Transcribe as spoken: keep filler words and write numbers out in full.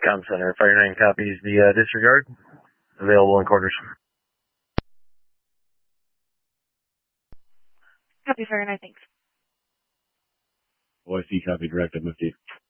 Com Center. Fire nine copies the uh, disregard. Available in quarters. Copy, Fire nine, thanks. O I C copy, direct, M F D.